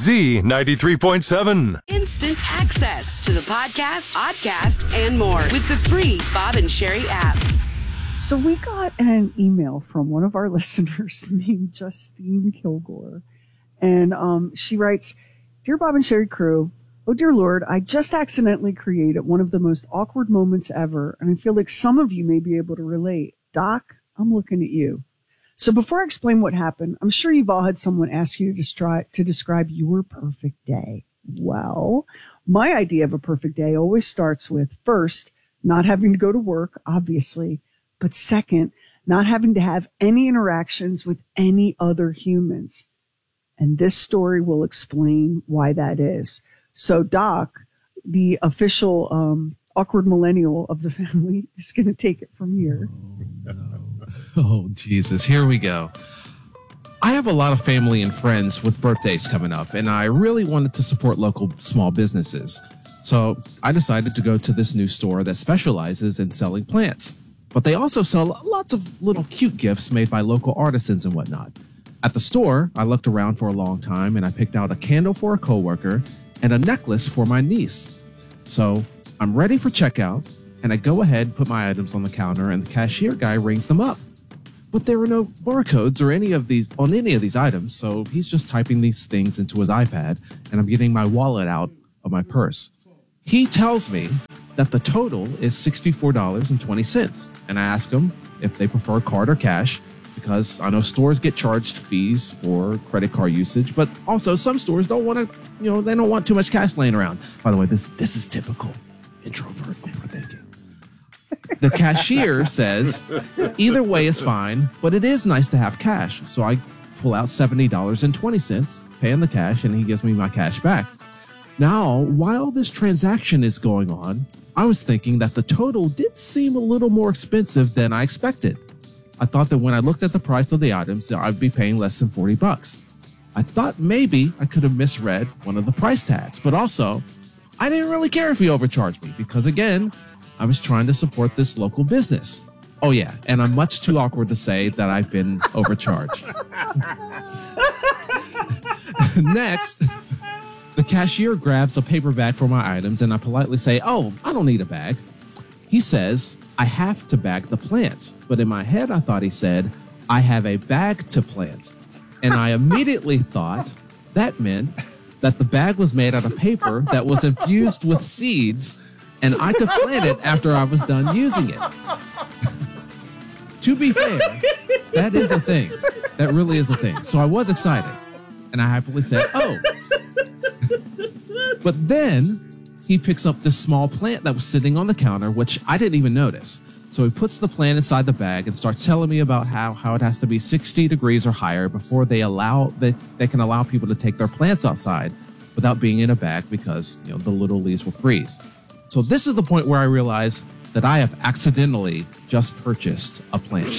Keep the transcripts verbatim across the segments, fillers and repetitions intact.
Z ninety-three point seven. Instant access to the podcast, podcast, and more with the free Bob and Sherry app. So we got an email from one of our listeners named Justine Kilgore. And um, she writes, "Dear Bob and Sherry crew, oh dear Lord, I just accidentally created one of the most awkward moments ever. And I feel like some of you may be able to relate. Doc, I'm looking at you. So before I explain what happened, I'm sure you've all had someone ask you to, destri- to describe your perfect day. Well, my idea of a perfect day always starts with, first, not having to go to work, obviously. But second, not having to have any interactions with any other humans. And this story will explain why that is. So Doc, the official um, awkward millennial of the family, is going to take it from here." Oh, no. Oh, Jesus. Here we go. I have a lot of family and friends with birthdays coming up, and I really wanted to support local small businesses. So I decided to go to this new store that specializes in selling plants. But they also sell lots of little cute gifts made by local artisans and whatnot. At the store, I looked around for a long time, and I picked out a candle for a coworker and a necklace for my niece. So I'm ready for checkout, and I go ahead and put my items on the counter, and the cashier guy rings them up. But there were no barcodes or any of these on any of these items, so he's just typing these things into his iPad, and I'm getting my wallet out of my purse. He tells me that the total is sixty-four dollars and twenty cents, and I ask him if they prefer card or cash, because I know stores get charged fees for credit card usage, but also some stores don't want to, you know, they don't want too much cash laying around. By the way, this this is typical introvert overthinking. The cashier says either way is fine, but it is nice to have cash. So I pull out seventy dollars and twenty cents, pay him the cash, and he gives me my cash back. Now, while this transaction is going on, I was thinking that the total did seem a little more expensive than I expected. I thought that when I looked at the price of the items, I'd be paying less than forty bucks. I thought maybe I could have misread one of the price tags, but also I didn't really care if he overcharged me because, again, I was trying to support this local business. Oh, yeah, and I'm much too awkward to say that I've been overcharged. Next, the cashier grabs a paper bag for my items, and I politely say, "Oh, I don't need a bag." He says, "I have to bag the plant." But in my head, I thought he said, "I have a bag to plant." And I immediately thought that meant that the bag was made out of paper that was infused with seeds, and I could plant it after I was done using it. To be fair, that is a thing. That really is a thing. So I was excited, and I happily said, "Oh." But then he picks up this small plant that was sitting on the counter, which I didn't even notice. So he puts the plant inside the bag and starts telling me about how, how it has to be sixty degrees or higher before they allow they, they can allow people to take their plants outside without being in a bag because, you know, the little leaves will freeze. So this is the point where I realize that I have accidentally just purchased a plant.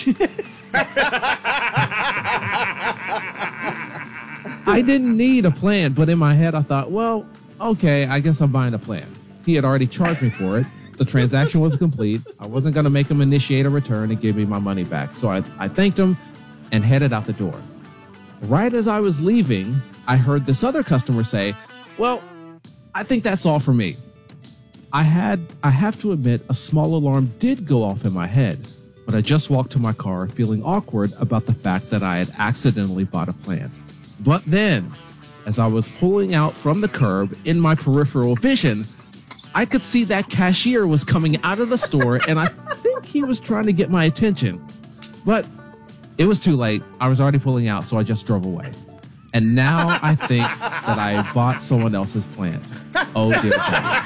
I didn't need a plant, but in my head I thought, well, okay, I guess I'm buying a plant. He had already charged me for it. The transaction was complete. I wasn't going to make him initiate a return and give me my money back. So I, I thanked him and headed out the door. Right as I was leaving, I heard this other customer say, "Well, I think that's all for me." I had, I have to admit, a small alarm did go off in my head, but I just walked to my car feeling awkward about the fact that I had accidentally bought a plant. But then, as I was pulling out from the curb in my peripheral vision, I could see that cashier was coming out of the store, and I think he was trying to get my attention. But it was too late. I was already pulling out, so I just drove away. And now I think that I bought someone else's plant. Oh, dear God.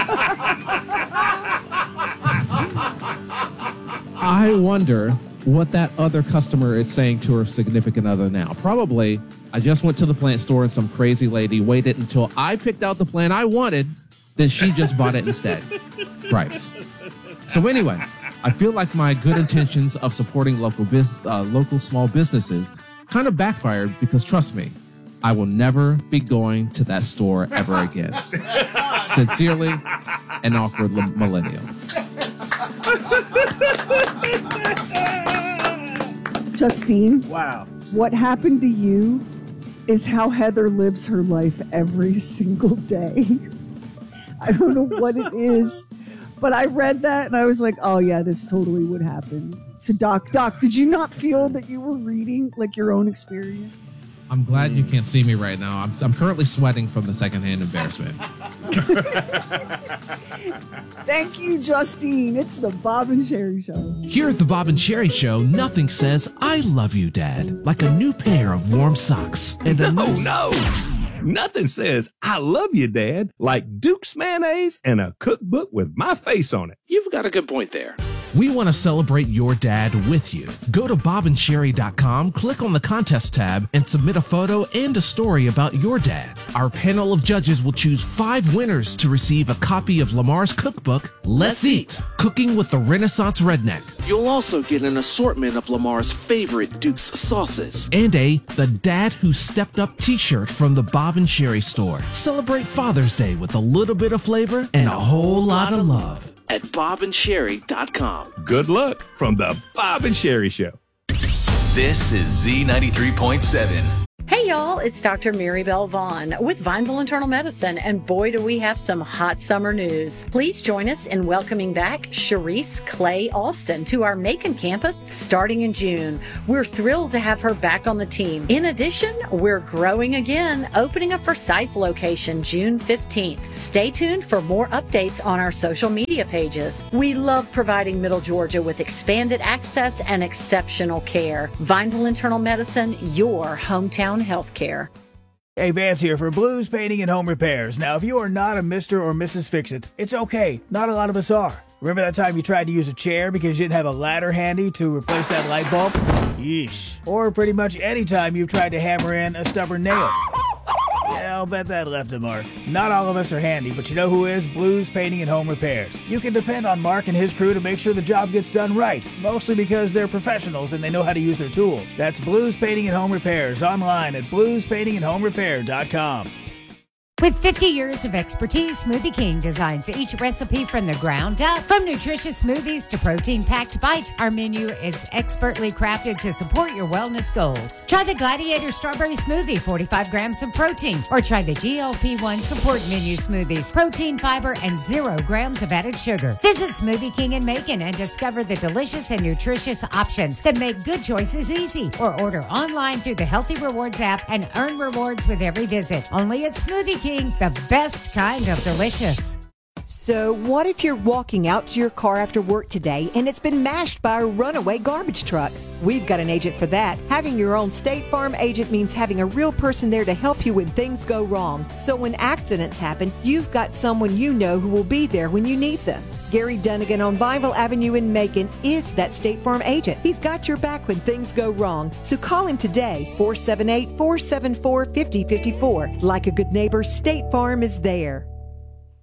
I wonder what that other customer is saying to her significant other now. Probably, "I just went to the plant store and some crazy lady waited until I picked out the plant I wanted, then she just bought it instead." Right. So anyway, I feel like my good intentions of supporting local bus- uh, local small businesses kind of backfired because, trust me, I will never be going to that store ever again. Sincerely, an awkward millennial. Justine, Wow. what happened to you is how Heather lives her life every single day. I don't know what it is, but I read that and I was like, oh yeah, this totally would happen to Doc. Doc, did you not feel that you were reading like your own experience? I'm glad you can't see me right now. I'm, I'm currently sweating from the secondhand embarrassment. Thank you, Justine. It's the Bob and Sherry Show. Here at the Bob and Sherry Show, nothing says I love you, Dad, like a new pair of warm socks. And a No, nice- no. Nothing says I love you, Dad, like Duke's mayonnaise and a cookbook with my face on it. You've got a good point there. We want to celebrate your dad with you. Go to bob and sherry dot com, click on the contest tab, and submit a photo and a story about your dad. Our panel of judges will choose five winners to receive a copy of Lamar's cookbook, Let's Eat, Cooking with the Renaissance Redneck, You'll also get an assortment of Lamar's favorite Duke's sauces. and a The Dad Who Stepped Up t-shirt from the Bob and Sherry store. Celebrate Father's Day with a little bit of flavor and a whole lot of love. At bob and sherry dot com. Good luck from the Bob and Sherry Show. This is Z ninety-three point seven. Hey y'all, it's Doctor Maribel Vaughn with Vineville Internal Medicine, and boy do we have some hot summer news. Please join us in welcoming back Sharice Clay Alston to our Macon campus starting in June. We're thrilled to have her back on the team. In addition, we're growing again, opening a Forsyth location June fifteenth. Stay tuned for more updates on our social media pages. We love providing Middle Georgia with expanded access and exceptional care. Vineville Internal Medicine, your hometown healthcare. Hey, Vance here for Blues Painting and Home Repairs. Now, if you are not a Mister or Missus Fix-It, it's okay. Not a lot of us are. Remember that time you tried to use a chair because you didn't have a ladder handy to replace that light bulb? Yeesh. Or pretty much any time you've tried to hammer in a stubborn nail. Yeah, I'll bet that left a mark. Not all of us are handy, but you know who is? Blues Painting and Home Repairs. You can depend on Mark and his crew to make sure the job gets done right, mostly because they're professionals and they know how to use their tools. That's Blues Painting and Home Repairs online at blues painting and home repair dot com. With fifty years of expertise, Smoothie King designs each recipe from the ground up. From nutritious smoothies to protein-packed bites, our menu is expertly crafted to support your wellness goals. Try the Gladiator Strawberry Smoothie, forty-five grams of protein, or try the G L P one Support Menu Smoothies, protein, fiber, and zero grams of added sugar. Visit Smoothie King in Macon and discover the delicious and nutritious options that make good choices easy. Or order online through the Healthy Rewards app and earn rewards with every visit. Only at Smoothie King, the best kind of delicious. So what if you're walking out to your car after work today and it's been mashed by a runaway garbage truck? We've got an agent for that. Having your own State Farm agent means having a real person there to help you when things go wrong. So when accidents happen, you've got someone you know who will be there when you need them. Gary Dunnigan on Vineville Avenue in Macon is that State Farm agent. He's got your back when things go wrong. So call him today, four seven eight, four seven four, five oh five four. Like a good neighbor, State Farm is there.